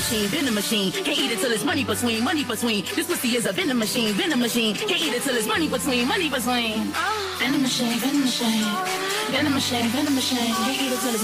machine, venom machine. Can't eat it till it's money between, money between. This pussy is a venom machine, venom machine. Can't eat it till it's money between, money between. Venom machine, venom machine. Venom machine, venom machine. Can't eat it till it's